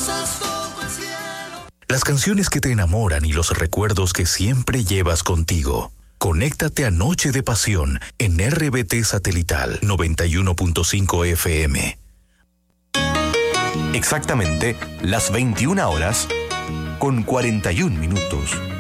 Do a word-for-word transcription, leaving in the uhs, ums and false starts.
Las canciones que te enamoran y los recuerdos que siempre llevas contigo. Conéctate a Noche de Pasión en R B T Satelital noventa y uno punto cinco F M. Exactamente las veintiuna horas con cuarenta y un minutos.